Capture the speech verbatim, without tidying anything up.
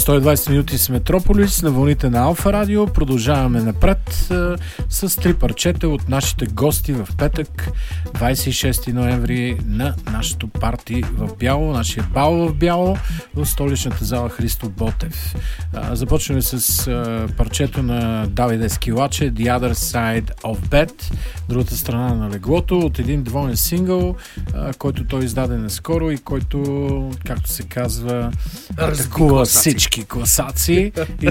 сто и двайсет минути с Метрополис на вълните на Алфа Радио. Продължаваме напред а, с три парчета от нашите гости в петък, двайсет и шести ноември, на нашото парти в бяло, нашия бал в бяло в столичната зала Христо Ботев. А, започваме с а, парчето на Давид Ескилаче, The Other Side of Bed, другата страна на леглото, от един двоен сингъл, а, който той издаде наскоро и който, както се казва, атакува всички класации. И